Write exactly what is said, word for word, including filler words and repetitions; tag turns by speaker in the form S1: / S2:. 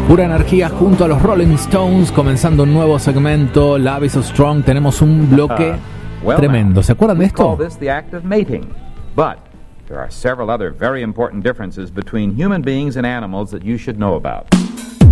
S1: Pura energía junto a los Rolling Stones, comenzando un nuevo segmento, Love is so Strong. Tenemos un bloque
S2: Uh, well,
S1: tremendo.
S2: now,
S1: ¿Se acuerdan de
S2: we call
S1: esto?
S2: this the act of mating, but there are several other very important differences between human beings and animals that you should know about.